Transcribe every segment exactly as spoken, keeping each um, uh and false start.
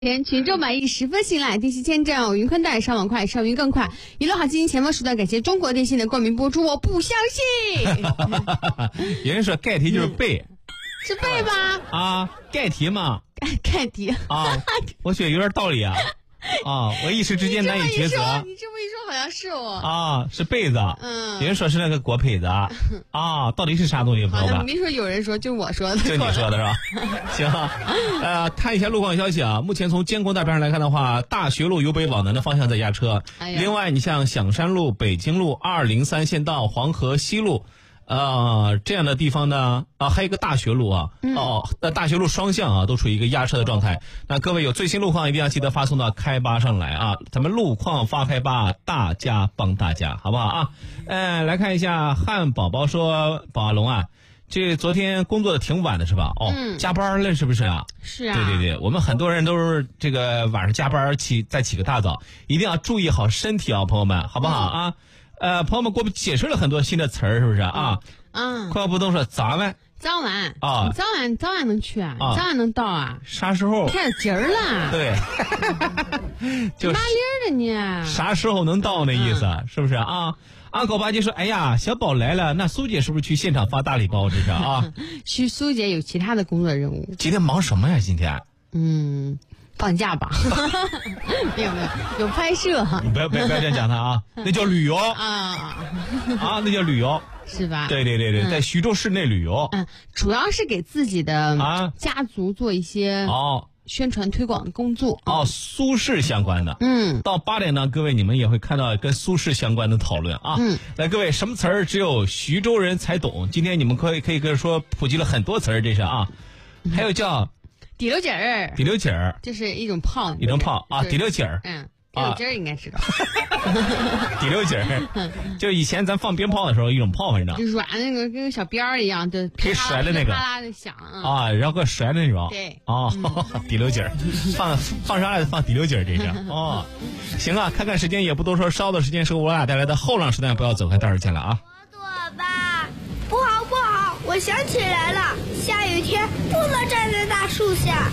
前群众满意十分信赖，电信签证云宽带上网快，上云更快。娱乐好基金前方时段感谢中国电信的冠名播出，我不相信。 有人说盖题就是背， 是背吧？ 啊，盖题嘛， 盖盖题啊，我觉得有点道理啊。啊，我一时之间难以抉择。 你这么一说，好像是我啊，是被子。 嗯， 有人说是那个果胚子啊，啊，到底是啥东西？ 好像没说有人说，就我说的， 就你说的是吧？行，呃，看一下路况消息啊。目前从监控大片上来看的话，大学路由北往南的方向在压车。哎、另外，你像响山路、北京路、二零三线道、黄河西路。呃，这样的地方呢，啊，还有一个大学路啊，嗯、哦，那大学路双向啊，都处于一个压车的状态。那各位有最新路况，一定要记得发送到开吧上来啊，咱们路况发开吧，大家帮大家，好不好啊？呃，来看一下，汉宝宝说，宝阿龙啊，这昨天工作的挺晚的是吧？哦，嗯、加班了是不是啊？ 是啊。 对对对，我们很多人都是这个晚上加班起，再起个大早，一定要注意好身体啊，朋友们，好不好、嗯、啊？呃，朋友们给我们解释了很多新的词儿，是不是啊？ 嗯， 快不动说早晚， 早晚啊， 早晚早晚能去啊？啊早晚能到啊？ 啥时候？ 开始今儿了。 对， 就哪里的你？ 啥时候能到那意思，嗯、是不是啊？阿狗八戒说：“哎呀，小宝来了，那苏姐是不是去现场发大礼包？这是啊？ 去苏姐有其他的工作任务。 今天忙什么呀？今天？ 嗯。”放假吧，没有没有，有拍摄。 你不要不要不要这样讲他啊，那叫旅游啊啊，那叫旅游是吧？ 对对对对，嗯、在徐州市内旅游。 嗯，主要是给自己的啊家族做一些哦宣传推广的工作哦，苏轼相关的。 嗯， 到八点呢，各位你们也会看到跟苏轼相关的讨论啊。 嗯， 来各位，什么词儿只有徐州人才懂？今天你们可以可以跟说普及了很多词儿，这是啊，还有叫。 底溜劲儿， 底溜劲儿， 这是一种泡， 一种泡啊，底溜劲儿， 嗯，底溜劲儿应该知道。 底溜劲儿，就以前咱放鞭炮的时候一种炮，反正就软那个跟小鞭儿一样，就可以甩的那个， 啪啦的响啊，然后给甩的那种， 对， 哦，底溜劲儿，放放啥来放底溜劲儿，这是哦，行啊，看看时间也不多说，稍的时间是我俩带来的后浪时代，不要走开，待会儿见了啊。 朵朵吧，不好不好，我想起来了。下雨天不能站在大树下。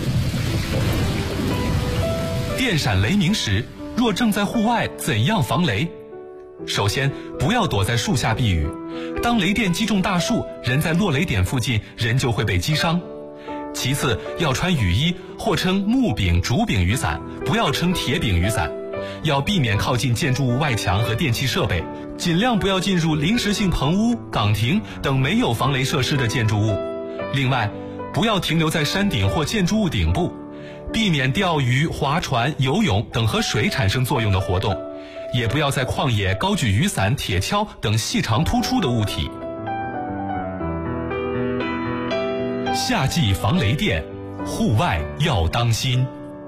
电闪雷鸣时，若正在户外，怎样防雷？首先，不要躲在树下避雨。当雷电击中大树，人在落雷点附近，人就会被击伤。其次，要穿雨衣，或称木柄、竹柄雨伞，不要称铁柄雨伞。要避免靠近建筑物外墙和电气设备，尽量不要进入临时性棚屋、岗亭等没有防雷设施的建筑物。另外，不要停留在山顶或建筑物顶部，避免钓鱼、划船、游泳等和水产生作用的活动，也不要在旷野高举雨伞、铁锹等细长突出的物体。夏季防雷电，户外要当心。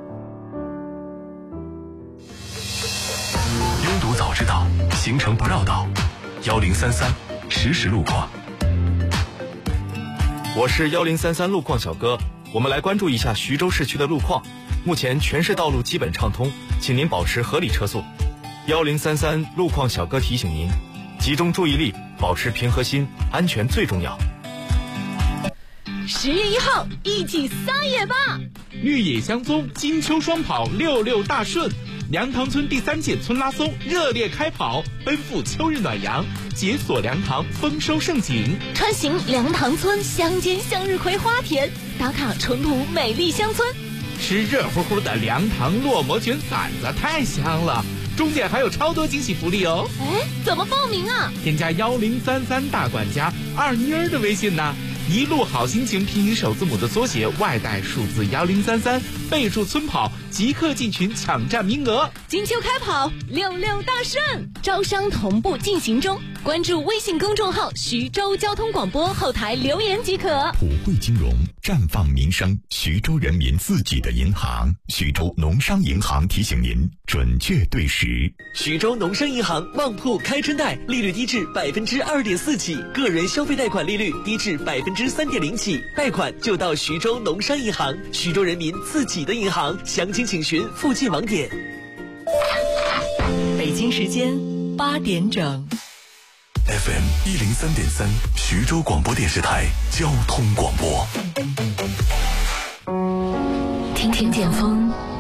拥堵早知道，行程不绕道。幺零三三实时路况。 我是幺零三三路况小哥，我们来关注一下徐州市区的路况。目前全市道路基本畅通，请您保持合理车速。幺零三三路况小哥提醒您，集中注意力，保持平和心，安全最重要。 十月一号，一起撒野吧！ 绿野相踪，金秋双跑，六六大顺。梁塘村第三届村拉松热烈开跑，奔赴秋日暖阳，解锁梁塘丰收盛景。 穿行梁塘村乡间向日葵花田，打卡淳朴美丽乡村。 吃热乎乎的梁塘烙馍卷馓子太香了，中间还有超多惊喜福利哦！ 哎，怎么报名啊？ 添加幺零三三大管家二妮儿的微信呢？一路好心情拼音首字母的缩写，外带数字幺零三三，备注村跑，即刻进群抢占名额。 金秋开跑，六六大顺，招商同步进行中。关注微信公众号徐州交通广播，后台留言即可。 普惠金融，绽放民生，徐州人民自己的银行。徐州农商银行提醒您，准确对时。 徐州农商银行旺铺开春贷，利率低至百分之二点四起，个人消费贷款利率低至百分之三点零起，贷款就到徐州农商银行，徐州人民自己的银行。详情请询附近网点。 北京时间八点整。 F M 一零三点三，徐州广播电视台交通广播。 听听剑锋，